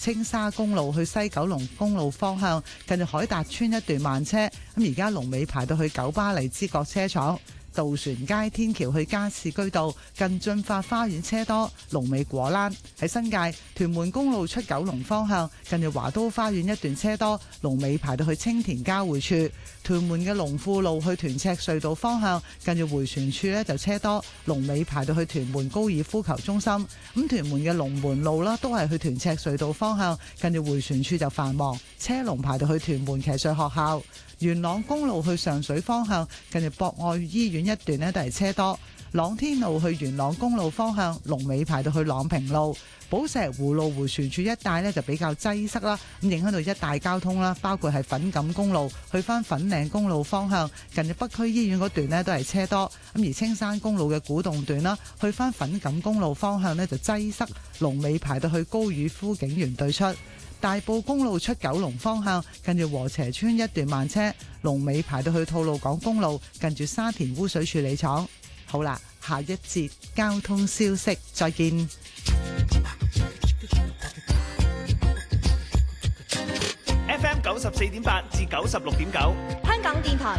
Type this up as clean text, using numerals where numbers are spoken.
青沙公路去西九龍公路方向，近住海達村一段慢車，咁而家龍尾排到去九巴荔枝角車廠。渡船街天橋去加士居道近駿發花園車多，龍尾果欄。喺新界屯門公路出九龍方向，近住華都花園一段車多，龍尾排到去青田交匯處。屯門嘅龍富路去屯赤隧道方向，近住迴旋處呢就車多，龍尾排到去屯門高爾夫球中心。咁屯門嘅龍門路啦，都係去屯赤隧道方向，近住迴旋處就繁忙，車龍排到去屯門騎術學校。元朗公路去上水方向，近住博愛醫院一段呢都係車多。朗天路去元朗公路方向，龍尾排到去朗平路。寶石湖路迴旋處一帶呢就比較擠塞啦，咁影響到一帶交通啦，包括係粉錦公路去返粉嶺公路方向，近住北區醫院嗰段呢都係車多。咁而青山公路嘅古洞段啦，去返粉錦公路方向呢就擠塞，龍尾排到去高爾夫景園對出。大埔公路出九龍方向，近住禾輋村一段慢車，龍尾排到去吐露港公路，近住沙田污水處理廠。好啦，下一節交通消息，再見。 FM 94.8至96.9， 香港電台